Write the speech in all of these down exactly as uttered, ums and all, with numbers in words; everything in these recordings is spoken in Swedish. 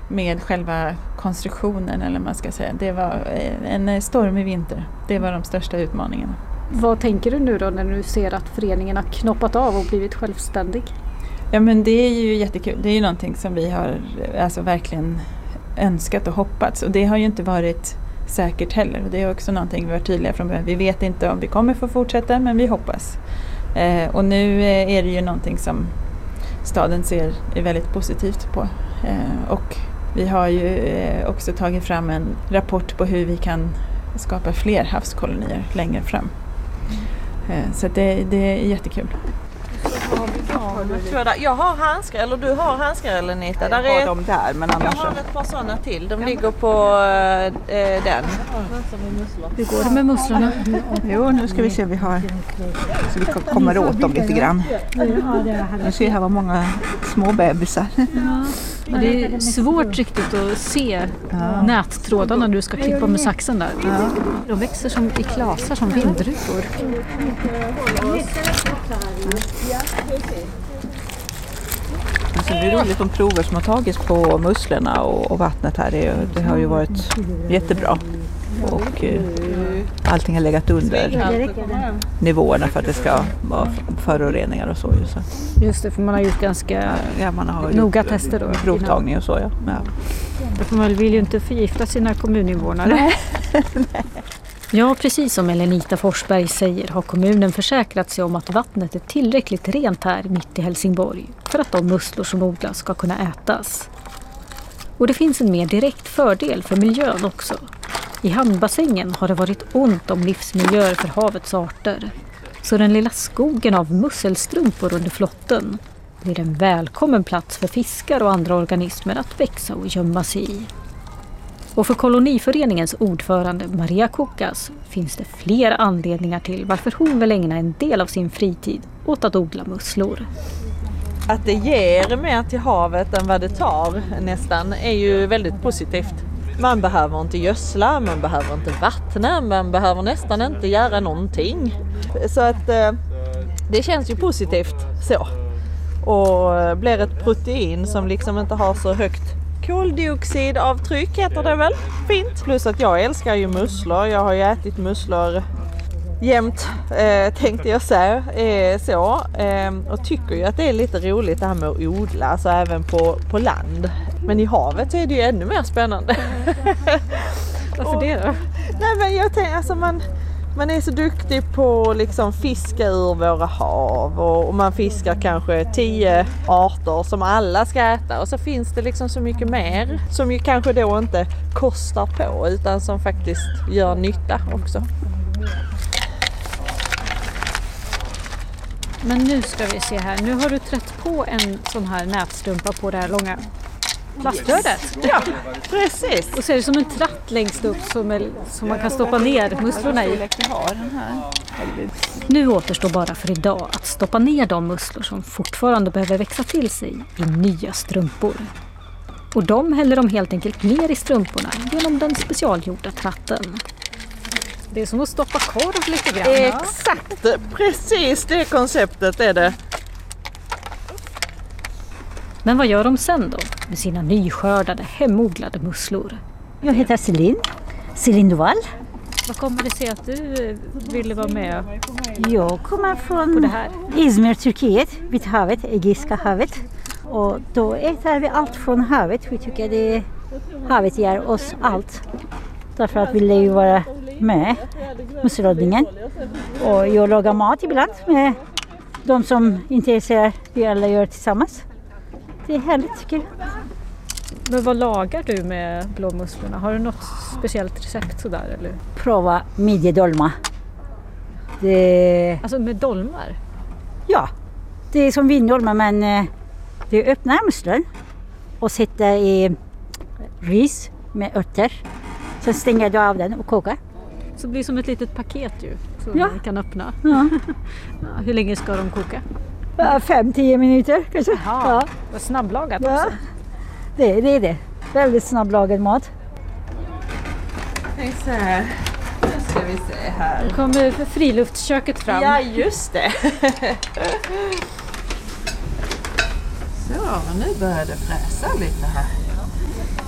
med själva konstruktionen, eller man ska säga. Det var en stormig vinter. Det var de största utmaningarna. Vad tänker du nu då när du ser att föreningen har knoppat av och blivit självständig? Ja, men det är ju jättekul. Det är ju någonting som vi har alltså verkligen önskat och hoppats. Och det har ju inte varit säkert heller. Och det är också någonting vi var tydliga från början. Vi vet inte om vi kommer få fortsätta, men vi hoppas. Eh, och nu är det ju någonting som staden ser är väldigt positivt på. Eh, och vi har ju eh, också tagit fram en rapport på hur vi kan skapa fler havskolonier längre fram. Eh, så det, det är jättekul. Jag har handskar, eller du har handskar, eller Nita? Där jag har är, dem där, men annars... Jag har ett par sådana till. De ligger på äh, den. Hur går det med musslorna? Jo, nu ska vi se, vi har... Så vi kommer åt dem lite grann. Nu ser här vad många små bebisar. Ja, det är svårt riktigt att se ja. nättrådarna när du ska klippa med saxen där. Ja. De växer som i klasar, som vindrutor. Alltså det är roligt, de prover som har tagits på musslorna och, och vattnet här. Det, det har ju varit jättebra. Och eh, allting har legat under nivåerna för att det ska vara föroreningar och så. Så. Just det, för man har gjort ganska ja, man har noga gjort, tester då. Provtagning och så, ja. ja. För man vill ju inte förgifta sina kommuninvånare. Ja, precis som Elenita Forsberg säger har kommunen försäkrat sig om att vattnet är tillräckligt rent här mitt i Helsingborg för att de musslor som odlas ska kunna ätas. Och det finns en mer direkt fördel för miljön också. I hamnbassängen har det varit ont om livsmiljöer för havets arter. Så den lilla skogen av musselstrumpor under flotten blir en välkommen plats för fiskar och andra organismer att växa och gömma sig i. Och för koloniföreningens ordförande Maria Kukas finns det fler anledningar till varför hon vill ägna en del av sin fritid åt att odla musslor. Att det ger mer till havet än vad det tar nästan är ju väldigt positivt. Man behöver inte gödsla, man behöver inte vattna, man behöver nästan inte göra någonting. Så att eh, det känns ju positivt så. Och blir ett protein som liksom inte har så högt koldioxidavtryck, heter det väl? Fint. Plus att jag älskar ju musslor. Jag har ju ätit musslor jämt, eh, tänkte jag säga. Eh, så. Eh, och tycker ju att det är lite roligt det här med att odla, alltså även på, på land. Men i havet så är det ju ännu mer spännande. Varför det då? Nej, men jag tänker, alltså man... Man är så duktig på att liksom fiska ur våra hav och, och man fiskar kanske tio arter som alla ska äta, och så finns det liksom så mycket mer som ju kanske då inte kostar på utan som faktiskt gör nytta också. Men nu ska vi se här, nu har du trätt på en sån här nätstrumpa på det här långa plaströret. Ja, precis. Och så är det som en tratt längst upp som, är, som man kan stoppa ner musslorna i. Nu återstår bara för idag att stoppa ner de musslor som fortfarande behöver växa till sig i nya strumpor. Och de häller de helt enkelt ner i strumporna genom den specialgjorda tratten. Det är som att stoppa korv lite grann. Exakt, precis det konceptet är det. Men vad gör de sen då med sina nyskördade, hemodlade musslor? Jag heter Celine, Celine Duval. Vad kommer det sig att du ville vara med? Jag kommer från Izmir, Turkiet, vid havet, Egeiska havet. Och då äter vi allt från havet. Vi tycker det havet ger oss allt. Därför att vi vill ju vara med musselodlingen. Och jag lagar mat ibland med de som är intresserade. Vi alla gör tillsammans. Det är härligt tycker jag. Men vad lagar du med blåmusslorna? Har du något speciellt recept sådär? Eller? Prova midjedolma. Det... Alltså med dolmar? Ja, det är som vindolma men vi öppnar musslor och sätter i ris med örter. Sen stänger du av den och kokar. Så det blir som ett litet paket ju som ja. man kan öppna. Ja. Hur länge ska de koka? Fem, tio minuter kanske. Jaha, ja. Vad snabblagat ja. också. Det, det är det. Väldigt snabblagad mat. Nu ska vi se här. Nu kommer friluftsköket fram. Ja, just det. Så, nu börjar det fräsa lite här.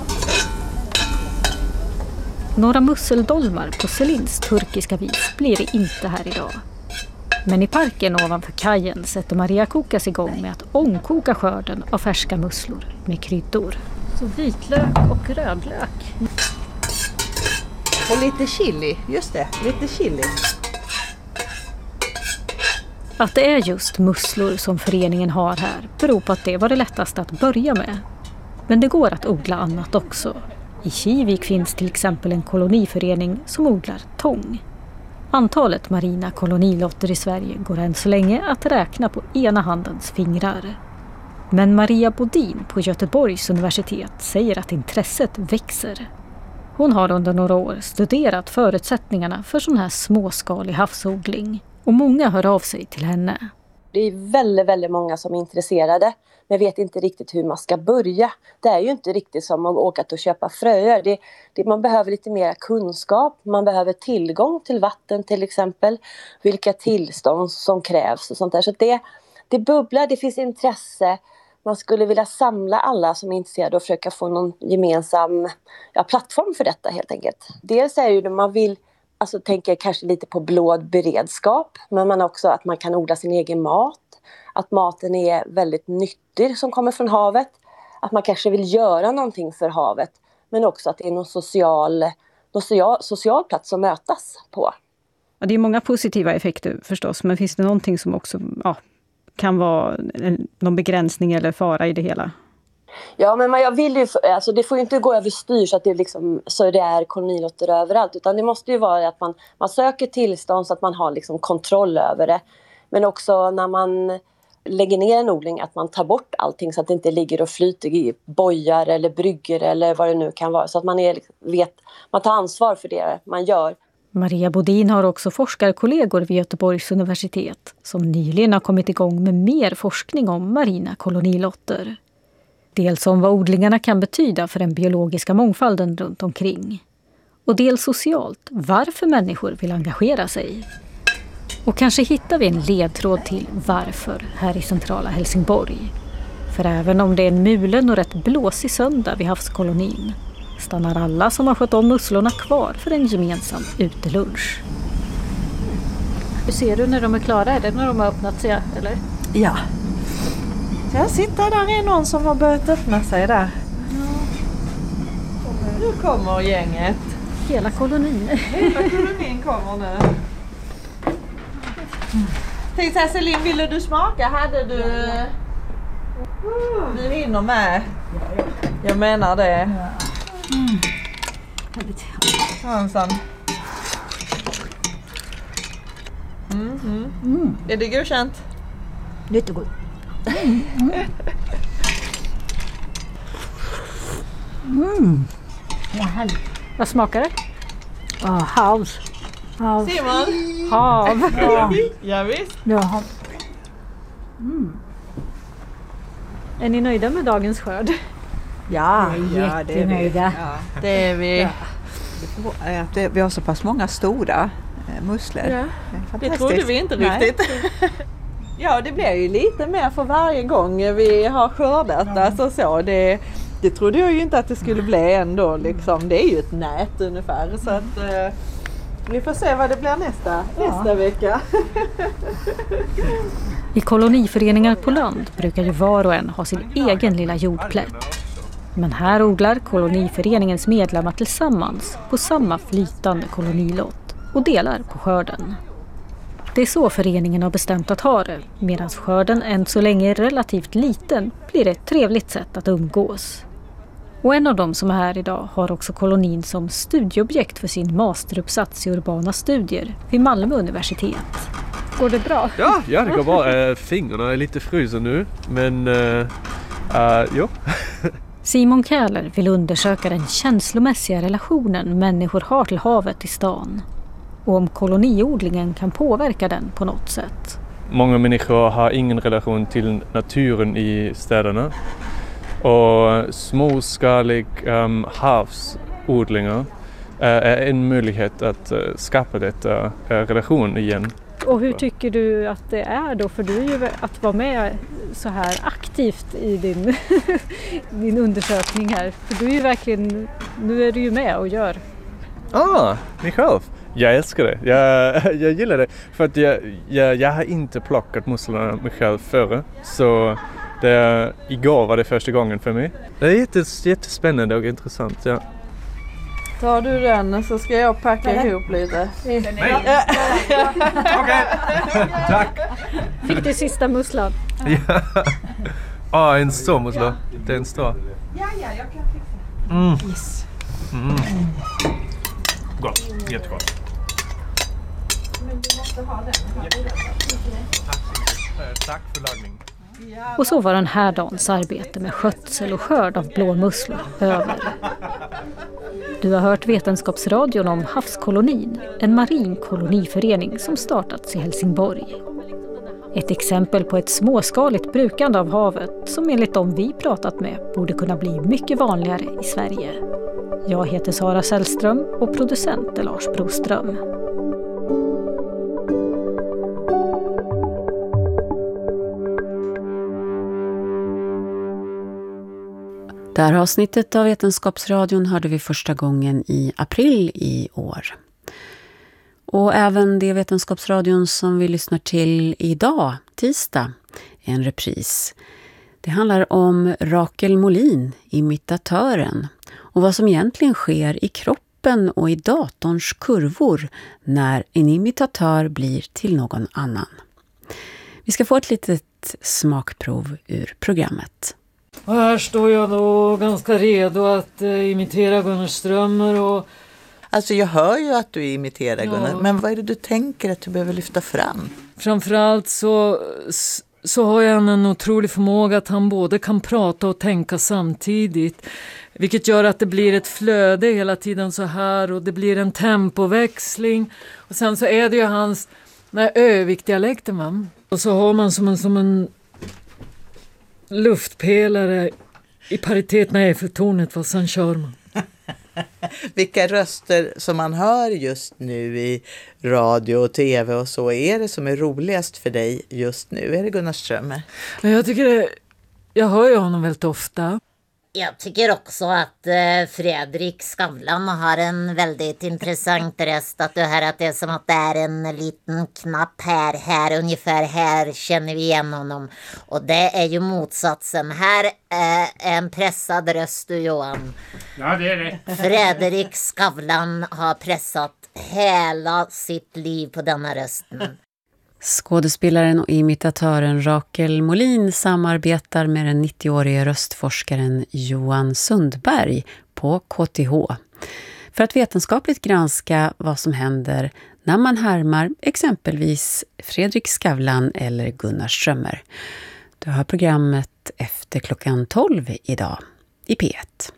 Några musseldolmar på Selins turkiska vis blir det inte här idag. Men i parken ovanför kajen sätter Maria Kokas igång med att ångkoka skörden av färska musslor med kryddor. Så vitlök och rödlök. Och lite chili, just det, lite chili. Att det är just musslor som föreningen har här beror på att det var det lättaste att börja med. Men det går att odla annat också. I Kivik finns till exempel en koloniförening som odlar tång. Antalet marina kolonilotter i Sverige går än så länge att räkna på ena handens fingrar. Men Maria Bodin på Göteborgs universitet säger att intresset växer. Hon har under några år studerat förutsättningarna för sån här småskalig havsodling. Och många hör av sig till henne. Det är väldigt, väldigt många som är intresserade. Men vet inte riktigt hur man ska börja. Det är ju inte riktigt som att åka och köpa fröer. Det, det, man behöver lite mer kunskap. Man behöver tillgång till vatten till exempel. Vilka tillstånd som krävs och sånt där. Så det, det bubblar, det finns intresse. Man skulle vilja samla alla som är intresserade och försöka få någon gemensam ja, plattform för detta helt enkelt. Dels är det ju det man vill, alltså tänker kanske lite på blåberedskap. Men man också att man kan odla sin egen mat. Att maten är väldigt nyttig som kommer från havet. Att man kanske vill göra någonting för havet. Men också att det är någon social, någon social, social plats att mötas på. Ja, det är många positiva effekter förstås. Men finns det någonting som också ja, kan vara en, någon begränsning eller fara i det hela? Ja, men jag vill ju, alltså det får ju inte gå överstyr så att det, liksom, så det är kolonilotter överallt. Utan det måste ju vara att man, man söker tillstånd så att man har liksom kontroll över det. Men också när man lägger ner en odling att man tar bort allting så att det inte ligger och flyter i bojar eller brygger eller vad det nu kan vara. Så att man, är, vet, man tar ansvar för det man gör. Maria Bodin har också forskarkollegor vid Göteborgs universitet som nyligen har kommit igång med mer forskning om marina kolonilotter. Dels om vad odlingarna kan betyda för den biologiska mångfalden runt omkring. Och dels socialt varför människor vill engagera sig. Och kanske hittar vi en ledtråd till varför här i centrala Helsingborg. För även om det är en mulen och rätt blåsig söndag vid havskolonin stannar alla som har skött om musslorna kvar för en gemensam utelunch. Hur ser du när de är klara? Är det när de har öppnat sig, eller? Ja. Jag sitter där är någon som har börjat öppna sig där. Ja. Nu kommer gänget. Hela kolonin. Hela kolonin kommer nu. Tänk så här, Selin, ville du smaka? Hade du... Du hinner med. Jag menar det. Mm. Hansan. Mm -hmm. Mm. Är det godkänt? Jättegod. Mm. Mm. Ja, vad smakar det? Oh, hav. Hav. Simon? Hav. Ja, ja visst. Ja. Mm. Är ni nöjda med dagens skörd? Ja, ja det är vi. Ja. Det är vi. Ja. Det, vi har så pass många stora musslor. Ja. Det, det trodde vi inte riktigt. Ja, det blir ju lite mer för varje gång vi har skördat. Ja. Alltså så, det, det trodde jag ju inte att det skulle bli ändå. Liksom. Det är ju ett nät ungefär. Så att, eh, vi får se vad det blir nästa, ja. nästa vecka. I koloniföreningar på land brukar ju var och en ha sin egen lilla jordplätt. Men här odlar koloniföreningens medlemmar tillsammans på samma flytande kolonilott och delar på skörden. Det är så föreningen har bestämt att ha det, medan skörden än så länge är relativt liten blir det ett trevligt sätt att umgås. Och en av dem som är här idag har också kolonin som studieobjekt för sin masteruppsats i urbana studier vid Malmö universitet. Går det bra? Ja, ja det går bra. Äh, fingrarna är lite frysa nu, men äh, äh, jo. Simon Kähler vill undersöka den känslomässiga relationen människor har till havet i stan. Och om koloniodlingen kan påverka den på något sätt. Många människor har ingen relation till naturen i städerna. Och småskalig um, havsodlingar uh, är en möjlighet att uh, skapa detta uh, relation igen. Och hur tycker du att det är då? För du är ju att vara med så här aktivt i din, din undersökning här. För du är ju verkligen, nu är du ju med och gör Ah, mig själv. Jag älskar det. Jag, jag gillar det. För att jag, jag, jag har inte plockat musslorna mig själv före. Så det, igår var det första gången för mig. Det är jättes, jättespännande och intressant. Ja. Tar du den så ska jag packa Nej. ihop lite. Nej. Okej, tack. Fick du sista musslan? Ja. Ah, en stor mussla. Det är en stor. Ja, ja, jag kan fixa. Mm. Yes. Mm. Gott, jättegott. Men du måste ha den. Tack för lagning. Och så var den här dagens arbete med skötsel och skörd av blåmusslor över. Du har hört Vetenskapsradion om Havskolonin, en marin koloniförening som startats i Helsingborg. Ett exempel på ett småskaligt brukande av havet som enligt dem vi pratat med borde kunna bli mycket vanligare i Sverige. Jag heter Sara Sällström och producent är Lars Broström. Det här avsnittet av Vetenskapsradion hörde vi första gången i april i år. Och även det Vetenskapsradion som vi lyssnar till idag, tisdag, är en repris. Det handlar om Rakel Molin, imitatören, och vad som egentligen sker i kroppen och i datorns kurvor när en imitatör blir till någon annan. Vi ska få ett litet smakprov ur programmet. Och här står jag då ganska redo att uh, imitera Gunnar Strömmer. Och... Alltså jag hör ju att du imiterar Gunnar, ja. Men vad är det du tänker att du behöver lyfta fram? Framförallt så, så har jag en otrolig förmåga att han både kan prata och tänka samtidigt. Vilket gör att det blir ett flöde hela tiden så här och det blir en tempoväxling. Och sen så är det ju hans Ö-vikdialekten, va? Och så har man som en... Som en luftpelare i paritet med Eiffeltornet, vad sen kör man. Vilka röster som man hör just nu i radio och tv och så är det som är roligast för dig just nu? Är det Gunnar Strömmer? Jag tycker det, jag hör ju honom väldigt ofta. Jag tycker också att eh, Fredrik Skavlan har en väldigt intressant röst. Att du hör att det är som att det är en liten knapp här, här, ungefär här känner vi igen honom. Och det är ju motsatsen. Här är en pressad röst du, Johan. Ja, det är det. Fredrik Skavlan har pressat hela sitt liv på denna rösten. Skådespelaren och imitatören Rakel Molin samarbetar med den nittioårige röstforskaren Johan Sundberg på K T H för att vetenskapligt granska vad som händer när man härmar exempelvis Fredrik Skavlan eller Gunnar Strömmer. Du har programmet efter klockan tolv idag i P ett.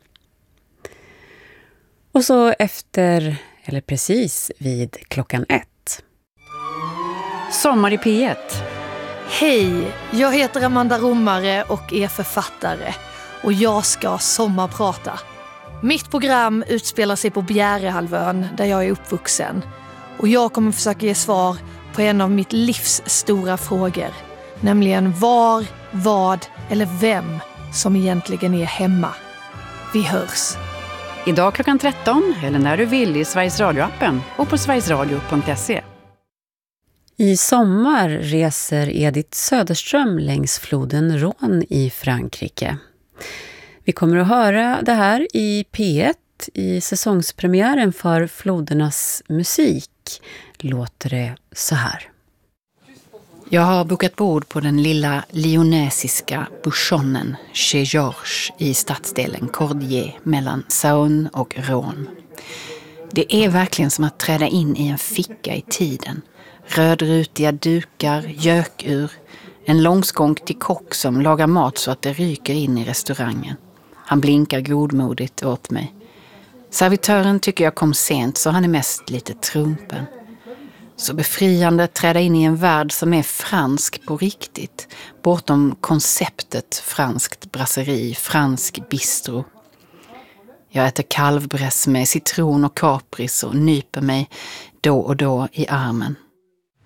Och så efter, eller precis vid klockan ett. Sommar i P ett. Hej, jag heter Amanda Romare och är författare. Och jag ska sommarprata. Mitt program utspelar sig på Bjärehalvön där jag är uppvuxen. Och jag kommer försöka ge svar på en av mitt livs stora frågor. Nämligen var, vad eller vem som egentligen är hemma. Vi hörs. Idag klockan tretton eller när du vill i Sveriges Radio-appen och på sverigesradio punkt se. I sommar reser Edith Söderström längs floden Rhône i Frankrike. Vi kommer att höra det här i P ett i säsongspremiären för Flodernas musik. Låter det så här. Jag har bokat bord på den lilla lyonesiska bouchonnen chez Georges i stadsdelen Cordier mellan Saône och Rhône. Det är verkligen som att träda in i en ficka i tiden. Rödrutiga dukar, gökur, en långskånk till kock som lagar mat så att det ryker in i restaurangen. Han blinkar godmodigt åt mig. Servitören tycker jag kom sent så han är mest lite trumpen. Så befriande att träda in i en värld som är fransk på riktigt. Bortom konceptet franskt brasseri, fransk bistro. Jag äter kalvbräss med citron och kapris och nyper mig då och då i armen.